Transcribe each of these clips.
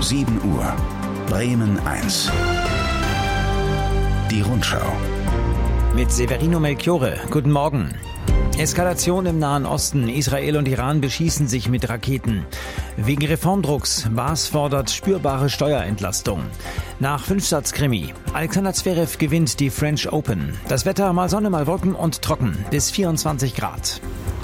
7 Uhr. Bremen 1. Die Rundschau. Mit Severino Melchiorre. Guten Morgen. Eskalation im Nahen Osten. Israel und Iran beschießen sich mit Raketen. Wegen Reformdrucks. Baas fordert spürbare Steuerentlastung. Nach 5-Satz-Krimi. Alexander Zverev gewinnt die French Open. Das Wetter mal Sonne, mal Wolken und trocken. Bis 24 Grad.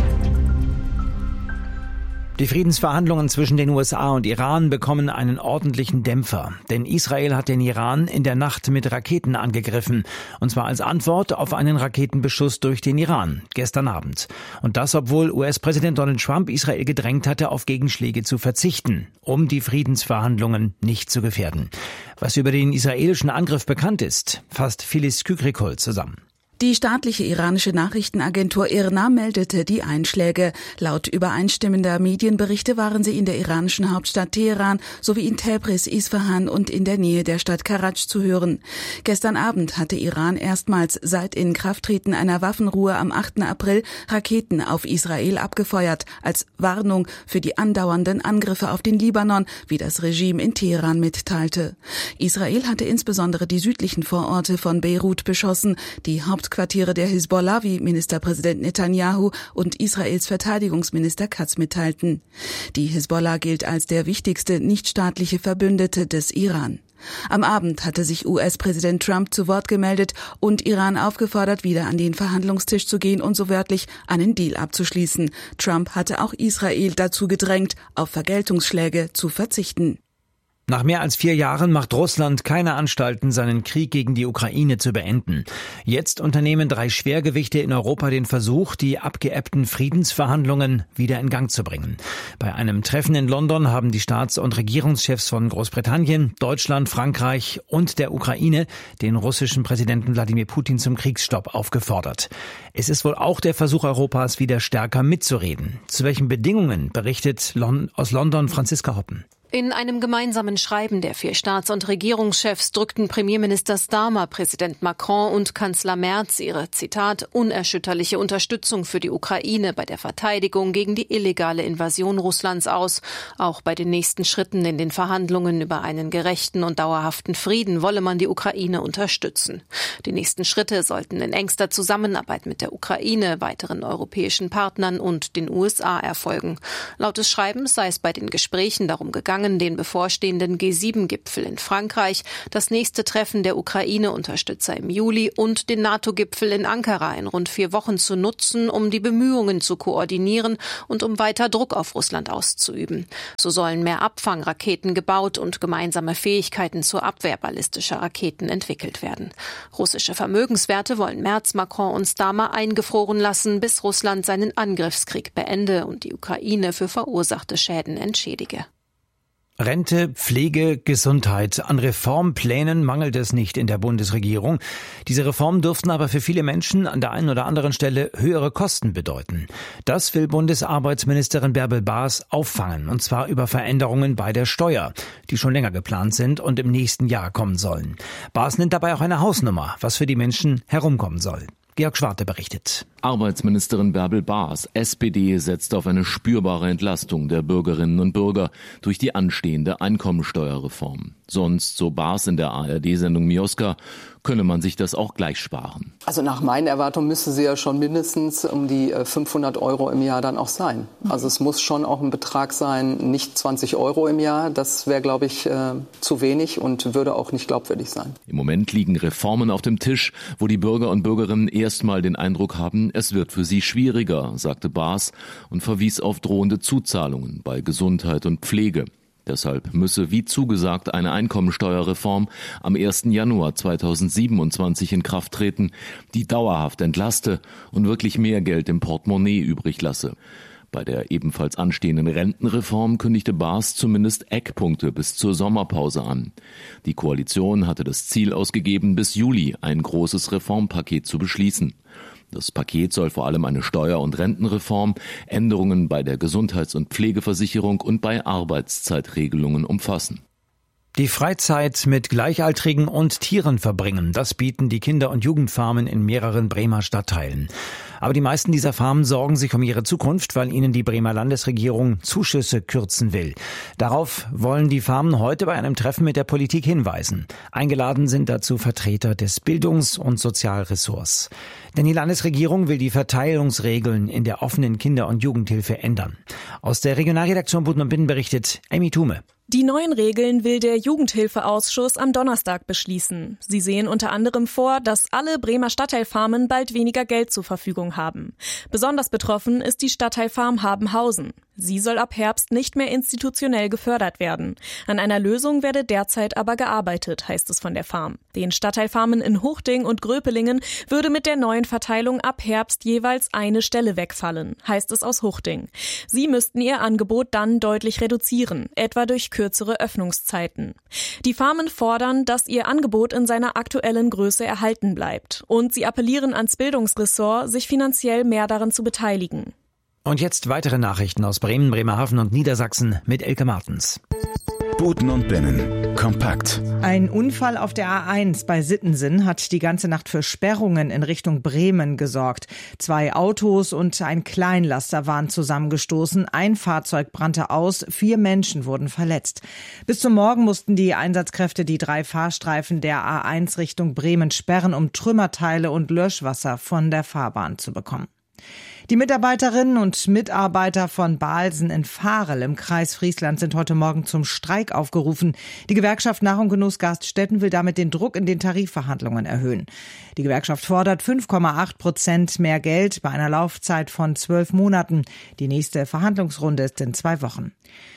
Die Friedensverhandlungen zwischen den USA und Iran bekommen einen ordentlichen Dämpfer. Denn Israel hat den Iran in der Nacht mit Raketen angegriffen. Und zwar als Antwort auf einen Raketenbeschuss durch den Iran gestern Abend. Und das, obwohl US-Präsident Donald Trump Israel gedrängt hatte, auf Gegenschläge zu verzichten, um die Friedensverhandlungen nicht zu gefährden. Was über den israelischen Angriff bekannt ist, fasst Phyllis Kükrikol zusammen. Die staatliche iranische Nachrichtenagentur IRNA meldete die Einschläge. Laut übereinstimmender Medienberichte waren sie in der iranischen Hauptstadt Teheran sowie in Tabriz, Isfahan und in der Nähe der Stadt Karaj zu hören. Gestern Abend hatte Iran erstmals seit Inkrafttreten einer Waffenruhe am 8. April Raketen auf Israel abgefeuert, als Warnung für die andauernden Angriffe auf den Libanon, wie das Regime in Teheran mitteilte. Israel hatte insbesondere die südlichen Vororte von Beirut beschossen, die Hauptquartiere der Hisbollah, wie Ministerpräsident Netanyahu und Israels Verteidigungsminister Katz mitteilten. Die Hisbollah gilt als der wichtigste nichtstaatliche Verbündete des Iran. Am Abend hatte sich US-Präsident Trump zu Wort gemeldet und Iran aufgefordert, wieder an den Verhandlungstisch zu gehen und so wörtlich einen Deal abzuschließen. Trump hatte auch Israel dazu gedrängt, auf Vergeltungsschläge zu verzichten. Nach mehr als 4 Jahren macht Russland keine Anstalten, seinen Krieg gegen die Ukraine zu beenden. Jetzt unternehmen 3 Schwergewichte in Europa den Versuch, die abgeebbten Friedensverhandlungen wieder in Gang zu bringen. Bei einem Treffen in London haben die Staats- und Regierungschefs von Großbritannien, Deutschland, Frankreich und der Ukraine den russischen Präsidenten Wladimir Putin zum Kriegsstopp aufgefordert. Es ist wohl auch der Versuch Europas, wieder stärker mitzureden. Zu welchen Bedingungen berichtet aus London Franziska Hoppen. In einem gemeinsamen Schreiben der 4 Staats- und Regierungschefs drückten Premierminister Starmer, Präsident Macron und Kanzler Merz ihre, Zitat, unerschütterliche Unterstützung für die Ukraine bei der Verteidigung gegen die illegale Invasion Russlands aus. Auch bei den nächsten Schritten in den Verhandlungen über einen gerechten und dauerhaften Frieden wolle man die Ukraine unterstützen. Die nächsten Schritte sollten in engster Zusammenarbeit mit der Ukraine, weiteren europäischen Partnern und den USA erfolgen. Laut des Schreibens sei es bei den Gesprächen darum gegangen, den bevorstehenden G7-Gipfel in Frankreich, das nächste Treffen der Ukraine-Unterstützer im Juli und den NATO-Gipfel in Ankara in rund 4 Wochen zu nutzen, um die Bemühungen zu koordinieren und um weiter Druck auf Russland auszuüben. So sollen mehr Abfangraketen gebaut und gemeinsame Fähigkeiten zur Abwehr ballistischer Raketen entwickelt werden. Russische Vermögenswerte wollen Merz, Macron und Starmer eingefroren lassen, bis Russland seinen Angriffskrieg beende und die Ukraine für verursachte Schäden entschädige. Rente, Pflege, Gesundheit. An Reformplänen mangelt es nicht in der Bundesregierung. Diese Reformen dürften aber für viele Menschen an der einen oder anderen Stelle höhere Kosten bedeuten. Das will Bundesarbeitsministerin Bärbel Baas auffangen, und zwar über Veränderungen bei der Steuer, die schon länger geplant sind und im nächsten Jahr kommen sollen. Baas nennt dabei auch eine Hausnummer, was für die Menschen herumkommen soll. Georg Schwarte berichtet. Arbeitsministerin Bärbel Baas, SPD, setzt auf eine spürbare Entlastung der Bürgerinnen und Bürger durch die anstehende Einkommensteuerreform. Sonst, so Baas in der ARD-Sendung Mioska, könne man sich das auch gleich sparen. Also nach meinen Erwartungen müsste sie ja schon mindestens um die 500 € im Jahr dann auch sein. Also es muss schon auch ein Betrag sein, nicht 20 € im Jahr. Das wäre, glaube ich, zu wenig und würde auch nicht glaubwürdig sein. Im Moment liegen Reformen auf dem Tisch, wo die Bürger und Bürgerinnen erstmal den Eindruck haben, es wird für sie schwieriger, sagte Baas und verwies auf drohende Zuzahlungen bei Gesundheit und Pflege. Deshalb müsse, wie zugesagt, eine Einkommensteuerreform am 1. Januar 2027 in Kraft treten, die dauerhaft entlaste und wirklich mehr Geld im Portemonnaie übrig lasse. Bei der ebenfalls anstehenden Rentenreform kündigte Baas zumindest Eckpunkte bis zur Sommerpause an. Die Koalition hatte das Ziel ausgegeben, bis Juli ein großes Reformpaket zu beschließen. Das Paket soll vor allem eine Steuer- und Rentenreform, Änderungen bei der Gesundheits- und Pflegeversicherung und bei Arbeitszeitregelungen umfassen. Die Freizeit mit Gleichaltrigen und Tieren verbringen, das bieten die Kinder- und Jugendfarmen in mehreren Bremer Stadtteilen. Aber die meisten dieser Farmen sorgen sich um ihre Zukunft, weil ihnen die Bremer Landesregierung Zuschüsse kürzen will. Darauf wollen die Farmen heute bei einem Treffen mit der Politik hinweisen. Eingeladen sind dazu Vertreter des Bildungs- und Sozialressorts. Denn die Landesregierung will die Verteilungsregeln in der offenen Kinder- und Jugendhilfe ändern. Aus der Regionalredaktion Buten und Binnen berichtet Amy Thume. Die neuen Regeln will der Jugendhilfeausschuss am Donnerstag beschließen. Sie sehen unter anderem vor, dass alle Bremer Stadtteilfarmen bald weniger Geld zur Verfügung haben. Besonders betroffen ist die Stadtteilfarm Habenhausen. Sie soll ab Herbst nicht mehr institutionell gefördert werden. An einer Lösung werde derzeit aber gearbeitet, heißt es von der Farm. Den Stadtteilfarmen in Huchting und Gröpelingen würde mit der neuen Verteilung ab Herbst jeweils eine Stelle wegfallen, heißt es aus Huchting. Sie müssten ihr Angebot dann deutlich reduzieren, etwa durch kürzere Öffnungszeiten. Die Farmen fordern, dass ihr Angebot in seiner aktuellen Größe erhalten bleibt. Und sie appellieren ans Bildungsressort, sich finanziell mehr daran zu beteiligen. Und jetzt weitere Nachrichten aus Bremen, Bremerhaven und Niedersachsen mit Elke Martens. Buten und Binnen. Kompakt. Ein Unfall auf der A1 bei Sittensen hat die ganze Nacht für Sperrungen in Richtung Bremen gesorgt. 2 Autos und ein Kleinlaster waren zusammengestoßen. Ein Fahrzeug brannte aus. 4 Menschen wurden verletzt. Bis zum Morgen mussten die Einsatzkräfte die 3 Fahrstreifen der A1 Richtung Bremen sperren, um Trümmerteile und Löschwasser von der Fahrbahn zu bekommen. Die Mitarbeiterinnen und Mitarbeiter von Balsen in Varel im Kreis Friesland sind heute Morgen zum Streik aufgerufen. Die Gewerkschaft Nahrung Genuss Gaststätten will damit den Druck in den Tarifverhandlungen erhöhen. Die Gewerkschaft fordert 5,8% mehr Geld bei einer Laufzeit von 12 Monaten. Die nächste Verhandlungsrunde ist in 2 Wochen.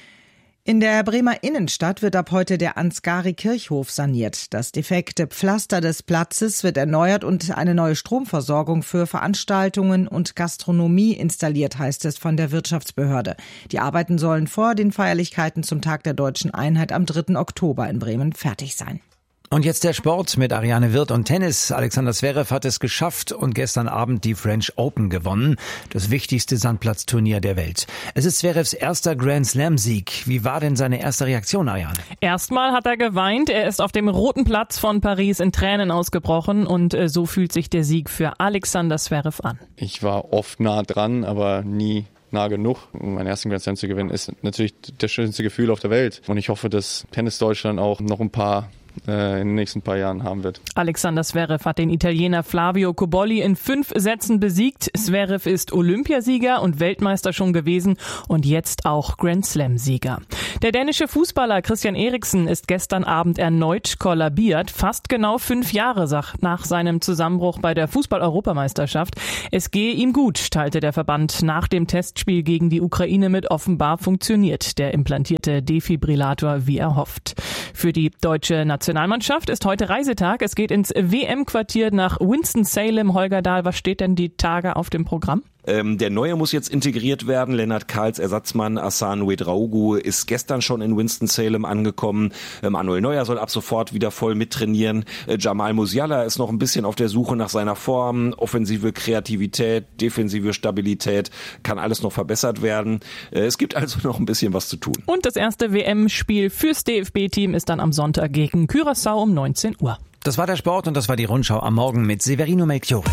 In der Bremer Innenstadt wird ab heute der Ansgari-Kirchhof saniert. Das defekte Pflaster des Platzes wird erneuert und eine neue Stromversorgung für Veranstaltungen und Gastronomie installiert, heißt es von der Wirtschaftsbehörde. Die Arbeiten sollen vor den Feierlichkeiten zum Tag der Deutschen Einheit am 3. Oktober in Bremen fertig sein. Und jetzt der Sport mit Ariane Wirth und Tennis. Alexander Zverev hat es geschafft und gestern Abend die French Open gewonnen, das wichtigste Sandplatzturnier der Welt. Es ist Zverevs erster Grand-Slam-Sieg. Wie war denn seine erste Reaktion, Ariane? Erstmal hat er geweint. Er ist auf dem roten Platz von Paris in Tränen ausgebrochen und so fühlt sich der Sieg für Alexander Zverev an. Ich war oft nah dran, aber nie nah genug, um meinen ersten Grand Slam zu gewinnen. Ist natürlich das schönste Gefühl auf der Welt. Und ich hoffe, dass Tennis Deutschland auch noch ein paar in den nächsten paar Jahren haben wird. Alexander Zverev hat den Italiener Flavio Cobolli in 5 Sätzen besiegt. Zverev ist Olympiasieger und Weltmeister schon gewesen und jetzt auch Grand Slam-Sieger. Der dänische Fußballer Christian Eriksen ist gestern Abend erneut kollabiert, fast genau 5 Jahre nach seinem Zusammenbruch bei der Fußball-Europameisterschaft. Es gehe ihm gut, teilte der Verband nach dem Testspiel gegen die Ukraine mit. Offenbar funktioniert der implantierte Defibrillator wie erhofft. Für die deutsche Nationalmannschaft ist heute Reisetag. Es geht ins WM-Quartier nach Winston-Salem. Holger Dahl, was steht denn die Tage auf dem Programm? Der Neue muss jetzt integriert werden. Lennart Kahls Ersatzmann Hassan Ouedraogo ist gestern schon in Winston-Salem angekommen. Manuel Neuer soll ab sofort wieder voll mittrainieren. Jamal Musiala ist noch ein bisschen auf der Suche nach seiner Form. Offensive Kreativität, defensive Stabilität, kann alles noch verbessert werden. Es gibt also noch ein bisschen was zu tun. Und das erste WM-Spiel fürs DFB-Team ist dann am Sonntag gegen Curaçao um 19 Uhr. Das war der Sport und das war die Rundschau am Morgen mit Severino Melchiorre.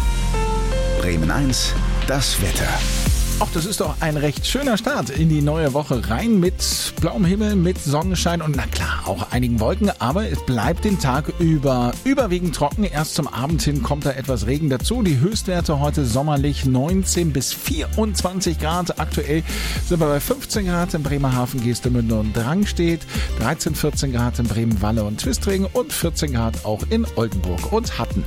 Bremen 1, das Wetter. Ach, das ist doch ein recht schöner Start in die neue Woche. Rein mit blauem Himmel, mit Sonnenschein und na klar, auch einigen Wolken. Aber es bleibt den Tag über überwiegend trocken. Erst zum Abend hin kommt da etwas Regen dazu. Die Höchstwerte heute sommerlich 19 bis 24 Grad. Aktuell sind wir bei 15 Grad in Bremerhaven, Geestemünde und Drangstedt, 13, 14 Grad in Bremen-Walle und Twistringen und 14 Grad auch in Oldenburg und Hatten.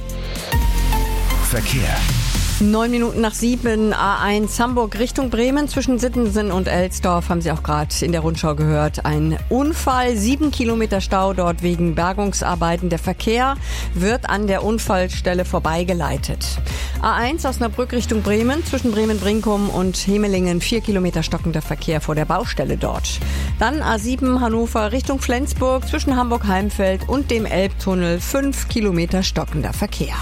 Verkehr. 9 Minuten nach 7, A1 Hamburg Richtung Bremen zwischen Sittensen und Elsdorf, haben Sie auch gerade in der Rundschau gehört. Ein Unfall, 7 Kilometer Stau dort wegen Bergungsarbeiten. Der Verkehr wird an der Unfallstelle vorbeigeleitet. A1 Osnabrück Richtung Bremen zwischen Bremen-Brinkum und Hemelingen, 4 Kilometer stockender Verkehr vor der Baustelle dort. Dann A7 Hannover Richtung Flensburg zwischen Hamburg-Heimfeld und dem Elbtunnel, 5 Kilometer stockender Verkehr.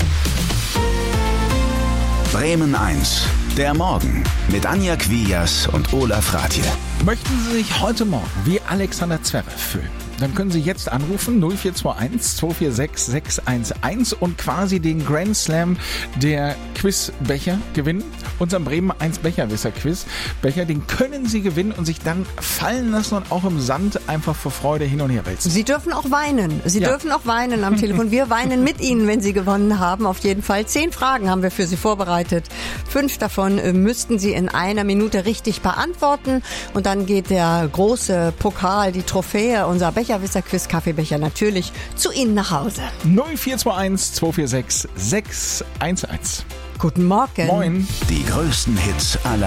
Bremen 1, der Morgen mit Anja Quias und Olaf Rathje. Möchten Sie sich heute Morgen wie Alexander Zverev fühlen? dann können Sie jetzt anrufen 0421 246 611 und quasi den Grand Slam der Quizbecher gewinnen. Unseren Bremen 1 Becherwisser-Quiz. Becher, den können Sie gewinnen und sich dann fallen lassen und auch im Sand einfach vor Freude hin und her wälzen. Sie dürfen auch weinen. Sie dürfen auch weinen am Telefon. Wir weinen mit Ihnen, wenn Sie gewonnen haben. Auf jeden Fall 10 Fragen haben wir für Sie vorbereitet. 5 davon müssten Sie in einer Minute richtig beantworten. Und dann geht der große Pokal, die Trophäe, unser Becherwisser-Quiz Kaffeebecher natürlich zu Ihnen nach Hause. 0421 246 611. Guten Morgen. Moin. Die größten Hits aller